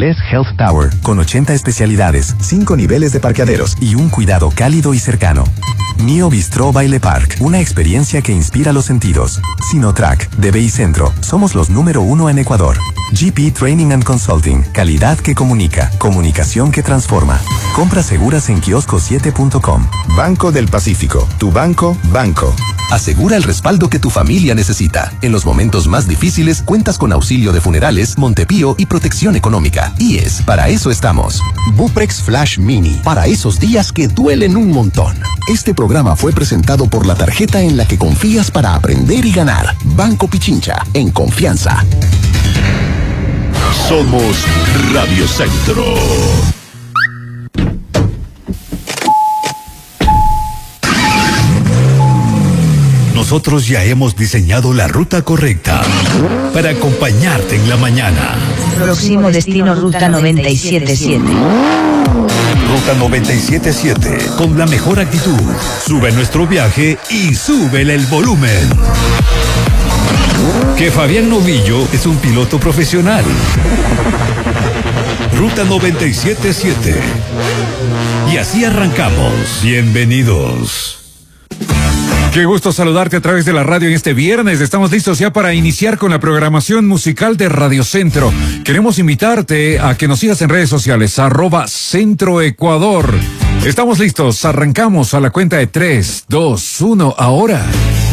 Bless Health Tower, con 80 especialidades, 5 niveles de parqueaderos y un cuidado cálido y cercano. Mio Bistro Baile Park, una experiencia que inspira los sentidos. Sinotrack, de BI Centro, somos los número 1 en Ecuador. GP Training and Consulting, calidad que comunica, comunicación que transforma. Compras seguras en kiosco7.com. Banco del Pacífico, tu banco. Asegura el respaldo que tu familia necesita. En los momentos más difíciles, cuentas con auxilio de funerales, Montepío y protección económica. IES, para eso estamos. Buprex Flash Mini, para esos días que duelen un montón. Este programa fue presentado por la tarjeta en la que confías para aprender y ganar. Banco Pichincha, en confianza. Somos Radio Centro. Nosotros ya hemos diseñado la ruta correcta para acompañarte en la mañana. Próximo destino Ruta 977. Ruta 977, con la mejor actitud. Sube nuestro viaje y súbele el volumen. Que Fabián Novillo es un piloto profesional. Ruta 977. Y así arrancamos. Bienvenidos. Qué gusto saludarte a través de la radio en este viernes. Estamos listos ya para iniciar con la programación musical de Radio Centro. Queremos invitarte a que nos sigas en redes sociales, @CentroEcuador. Estamos listos, arrancamos a la cuenta de 3, 2, 1, ahora.